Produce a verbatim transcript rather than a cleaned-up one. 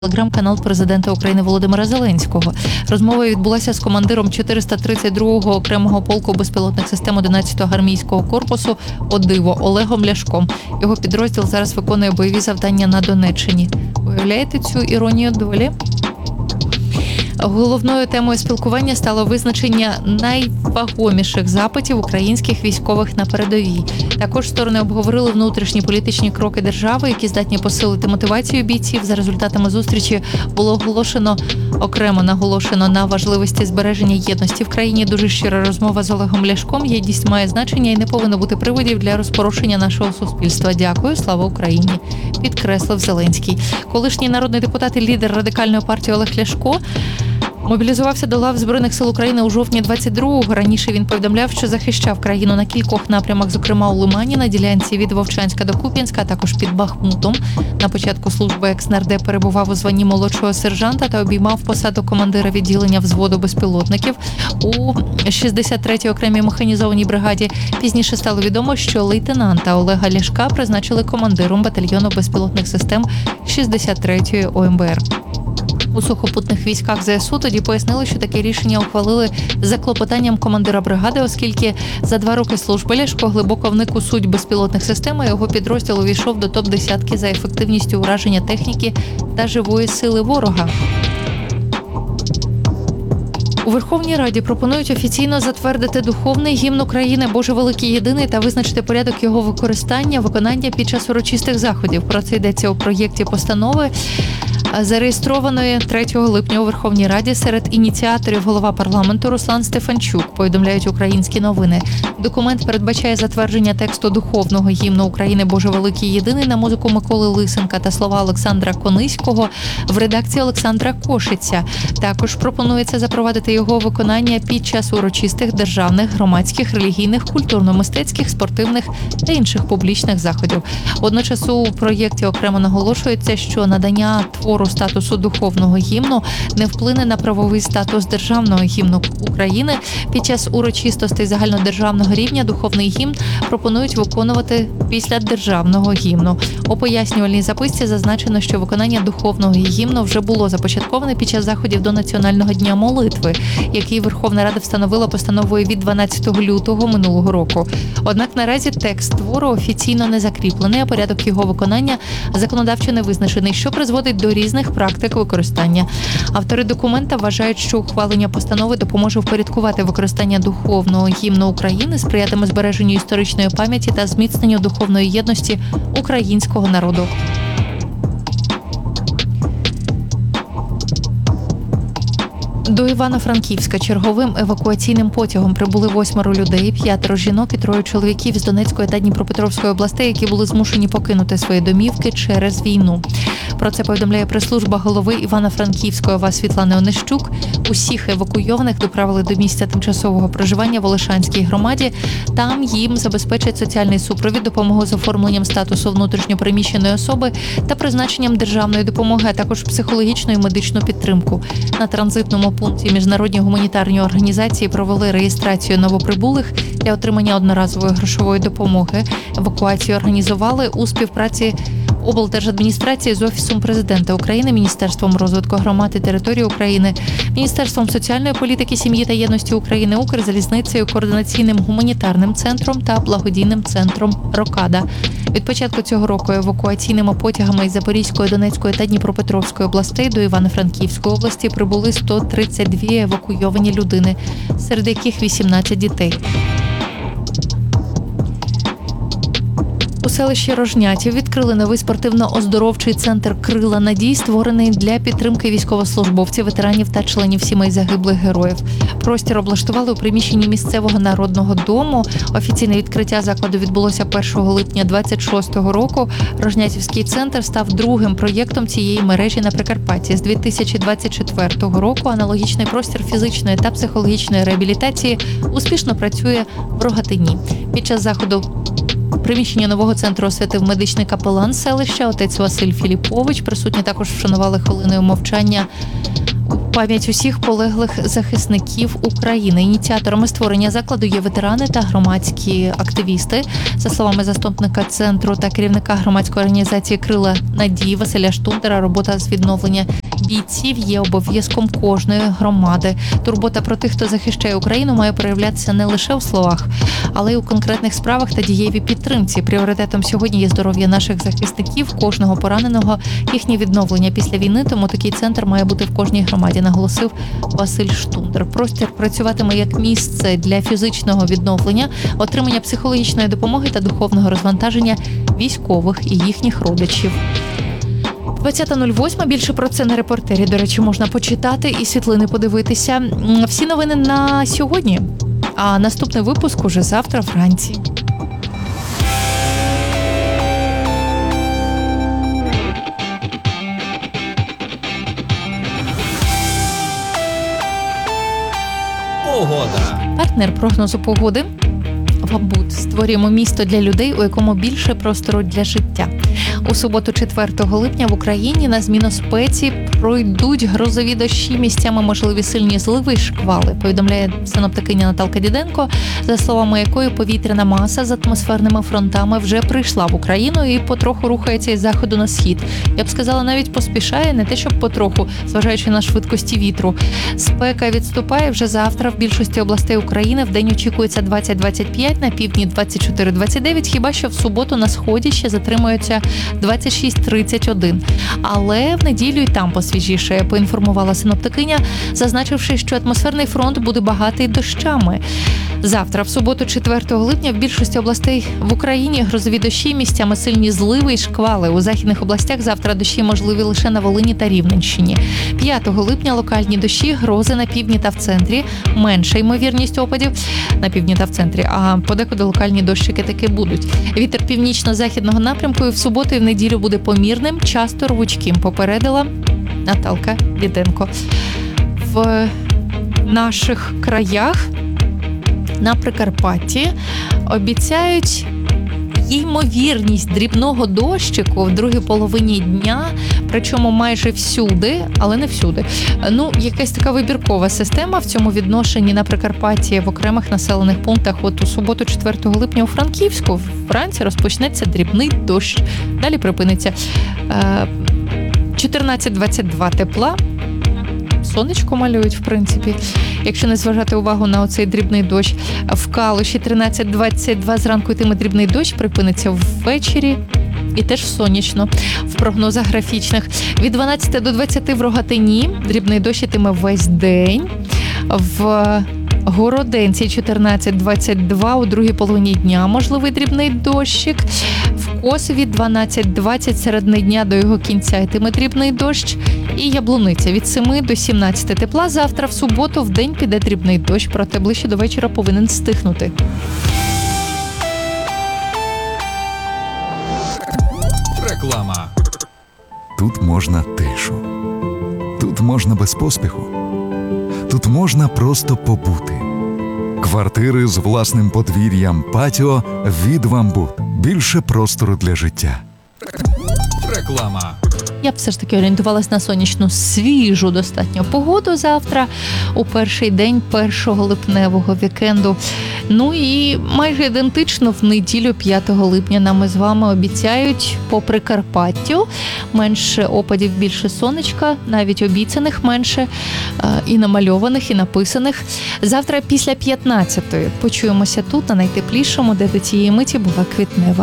Телеграм-канал президента України Володимира Зеленського. Розмова відбулася з командиром чотириста тридцять другого окремого полку безпілотних систем одинадцятого армійського корпусу «О диво» Олегом Ляшком. Його підрозділ зараз виконує бойові завдання на Донеччині. Уявляєте цю іронію долі? Головною темою спілкування стало визначення найвагоміших запитів українських військових на передовій. Також сторони обговорили внутрішні політичні кроки держави, які здатні посилити мотивацію бійців. За результатами зустрічі було оголошено, окремо наголошено на важливості збереження єдності в країні. Дуже щира розмова з Олегом Ляшком. Єдність має значення і не повинно бути приводів для розпорошення нашого суспільства. Дякую, слава Україні, підкреслив Зеленський. Колишній народний депутат і лідер радикальної партії Олег Ляшко мобілізувався до лав Збройних сил України у жовтні двадцять другого. Раніше він повідомляв, що захищав країну на кількох напрямах, зокрема у Лимані, на ділянці від Вовчанська до Куп'янська, а також під Бахмутом. На початку служби екс-нардеп перебував у званні молодшого сержанта та обіймав посаду командира відділення взводу безпілотників у шістдесят третій окремій механізованій бригаді. Пізніше стало відомо, що лейтенанта Олега Ляшка призначили командиром батальйону безпілотних систем шістдесят третьої О Ем Бе Ер. У сухопутних військах Зе Ес У тоді пояснили, що таке рішення ухвалили за клопотанням командира бригади, оскільки за два роки служби Ляшко глибоко вник у суть безпілотних систем, а його підрозділ увійшов до топ-десятки за ефективністю ураження техніки та живої сили ворога. У Верховній Раді пропонують офіційно затвердити духовний гімн України «Боже великий єдиний» та визначити порядок його використання, виконання під час урочистих заходів. Про це йдеться у проєкті постанови, зареєстрованої третього липня у Верховній Раді. Серед ініціаторів голова парламенту Руслан Стефанчук, повідомляють українські новини. Документ передбачає затвердження тексту духовного гімну України «Боже великий єдиний» на музику Миколи Лисенка та слова Олександра Кониського в редакції Олександра Кошиця. Також пропонується запровадити його виконання під час урочистих державних, громадських, релігійних, культурно-мистецьких, спортивних та інших публічних заходів. Водночас у проєкті окремо наголошується, що надання твору статусу духовного гімну не вплине на правовий статус державного гімну України. Під час урочистостей загальнодержавного рівня духовний гімн пропонують виконувати після державного гімну. У пояснювальній записці зазначено, що виконання духовного гімну вже було започатковане під час заходів до Національного дня молитви, який Верховна Рада встановила постановою від дванадцятого лютого минулого року. Однак наразі текст твору офіційно не закріплений, а порядок його виконання законодавчо не визначений, що призводить до різних практик використання. Автори документа вважають, що ухвалення постанови допоможе впорядкувати використання духовного гімну України, сприятиме збереженню історичної пам'яті та зміцненню духовної єдності українського народу. До Івано-Франківська черговим евакуаційним потягом прибули восьмеро людей, п'ятеро жінок і троє чоловіків з Донецької та Дніпропетровської областей, які були змушені покинути свої домівки через війну. Про це повідомляє прес-служба голови Івано-Франківської ОВА Світлани Онищук. Усіх евакуйованих доправили до місця тимчасового проживання в Олешанській громаді. Там їм забезпечать соціальний супровід, допомогу з оформленням статусу внутрішньопереміщеної особи та призначенням державної допомоги, а також психологічну і медичну підтримку. На транзитному пункті міжнародні гуманітарні організації провели реєстрацію новоприбулих для отримання одноразової грошової допомоги. Евакуацію організували у співпраці облдержадміністрації з Офісом Президента України, Міністерством розвитку громад і територій України, Міністерством соціальної політики, сім'ї та єдності України, Укрзалізницею, Координаційним гуманітарним центром та благодійним центром «Рокада». Від початку цього року евакуаційними потягами із Запорізької, Донецької та Дніпропетровської областей до Івано-Франківської області прибули сто тридцять дві евакуйовані людини, серед яких вісімнадцять дітей. У селищі Рожнятів відкрили новий спортивно-оздоровчий центр «Крила надій», створений для підтримки військовослужбовців, ветеранів та членів сімей загиблих героїв. Простір облаштували у приміщенні місцевого народного дому. Офіційне відкриття закладу відбулося першого липня двадцять шостого року. Рожнятівський центр став другим проєктом цієї мережі на Прикарпатті. З дві тисячі двадцять четвертого року аналогічний простір фізичної та психологічної реабілітації успішно працює в Рогатині. Під час заходу приміщення нового центру освятив медичний капелан селища, отець Василь Філіпович. Присутні також вшанували хвилиною мовчання пам'ять усіх полеглих захисників України. Ініціаторами створення закладу є ветерани та громадські активісти. За словами заступника центру та керівника громадської організації «Крила надії» Василя Штундера, робота з відновлення бійців є обов'язком кожної громади. Турбота про тих, хто захищає Україну, має проявлятися не лише у словах, але й у конкретних справах та дієвій підтримці. Пріоритетом сьогодні є здоров'я наших захисників, кожного пораненого, їхнє відновлення після війни, тому такий центр має бути в кожній громаді, наголосив Василь Штундер. Простір працюватиме як місце для фізичного відновлення, отримання психологічної допомоги та духовного розвантаження військових і їхніх родичів. двадцята нуль восьма. Більше про це на репортері. До речі, можна почитати і світлини подивитися. Всі новини на сьогодні, а наступний випуск уже завтра вранці. Погода. Партнер прогнозу погоди «Вабут». Створюємо місто для людей, у якому більше простору для життя. У суботу, четвертого липня, в Україні на зміну спеці пройдуть грозові дощі, місцями можливі сильні зливи й шквали, повідомляє синоптикиня Наталка Діденко, за словами якої повітряна маса з атмосферними фронтами вже прийшла в Україну і потроху рухається із заходу на схід. Я б сказала, навіть поспішає, не те щоб потроху, зважаючи на швидкості вітру. Спека відступає вже завтра. В більшості областей України в день очікується двадцять - двадцять п'ять, на півдні двадцять чотири - двадцять дев'ять, хіба що в суботу на сході ще затримується двадцять шість - тридцять один. Але в неділю і там посвіжіше, поінформувала синоптикиня, зазначивши, що атмосферний фронт буде багатий дощами. Завтра, в суботу, четвертого липня, в більшості областей в Україні грозові дощі, місцями сильні зливи і шквали. У західних областях завтра дощі можливі лише на Волині та Рівненщині. п'ятого липня локальні дощі, грози на півдні та в центрі. Менша ймовірність опадів на півдні та в центрі, а подекуди локальні дощики таки будуть. Вітер північно-західного напрямку і в суботу і в неділю буде помірним, часто рвучким, попередила Наталка Діденко. В наших краях на Прикарпатті обіцяють ймовірність дрібного дощику в другій половині дня, причому майже всюди, але не всюди. Ну, якась така вибіркова система в цьому відношенні на Прикарпатті в окремих населених пунктах. От у суботу, четвертого липня у Франківську вранці розпочнеться дрібний дощ. Далі припиниться. чотирнадцять - двадцять два тепла. Сонечко малюють, в принципі, якщо не зважати увагу на оцей дрібний дощ. В Калуші тринадцять - двадцять два зранку йтиме дрібний дощ, припиниться ввечері і теж сонячно в прогнозах графічних. Від дванадцяти до двадцяти в Рогатині дрібний дощ йтиме весь день. В Городенці чотирнадцять - двадцять два у другій половині дня можливий дрібний дощик. В Косові дванадцять - двадцять середини дня до його кінця йтиме дрібний дощ. І Яблуниця від семи до сімнадцяти тепла. Завтра в суботу в день піде дрібний дощ, проте ближче до вечора повинен стихнути. Реклама. Тут можна тишу. Тут можна без поспіху. Тут можна просто побути. Квартири з власним подвір'ям, патіо від «Вамбут». Більше простору для життя. Реклама. Я б все ж таки орієнтувалась на сонячну, свіжу достатньо погоду завтра, у перший день першого липневого вікенду. Ну і майже ідентично в неділю п'ятого липня нам з вами обіцяють по Прикарпаттю менше опадів, більше сонечка, навіть обіцяних менше, і намальованих, і написаних. Завтра після п'ятнадцятої почуємося тут, на найтеплішому, де до цієї миті була квітнева